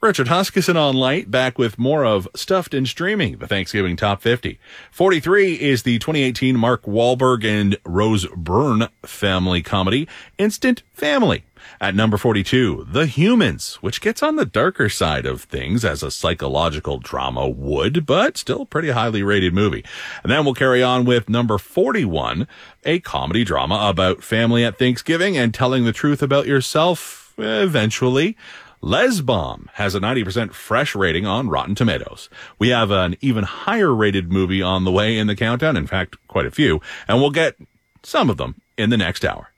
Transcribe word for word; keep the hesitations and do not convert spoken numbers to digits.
Richard Huskisson on Light, back with more of Stuffed and Streaming, the Thanksgiving Top fifty. forty-three is the twenty eighteen Mark Wahlberg and Rose Byrne family comedy, Instant Family. At number forty-two, The Humans, which gets on the darker side of things as a psychological drama would, but still a pretty highly rated movie. And then we'll carry on with number forty-one, a comedy drama about family at Thanksgiving and telling the truth about yourself eventually. Les Bomb has a ninety percent fresh rating on Rotten Tomatoes. We have an even higher rated movie on the way in the countdown, in fact, quite a few, and we'll get some of them in the next hour.